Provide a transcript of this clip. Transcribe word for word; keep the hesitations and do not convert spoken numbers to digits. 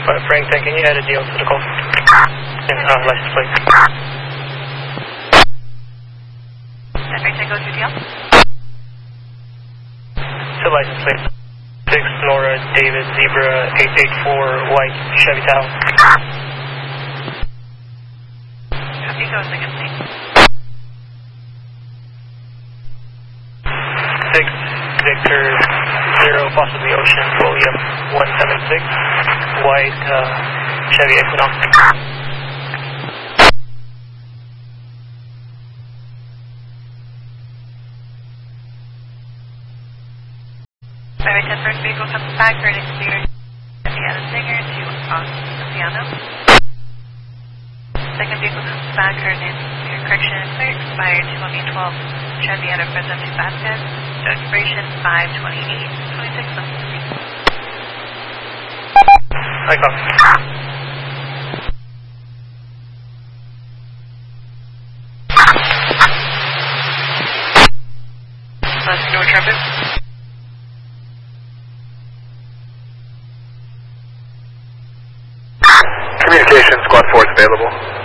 But Frank, then can you add a deal to the call? And uh, license plate. Every Tango two deal? To license plate. six Nora David Zebra eight eight four White Chevy Tahoe. Copy, go second please. six Victor zero possibly Ocean William one seven six White uh, Chevy Equinox. Very ten first vehicle comes back for an exterior Indiana Stinger to Oceano. Second vehicle comes back for an exterior correction and clear expired two one twelve Chevy out of Fresno to Vasquez. Show expiration five twenty-eight twenty-six twenty-three. I copy. Let's go traffic. Communication, squad four is available.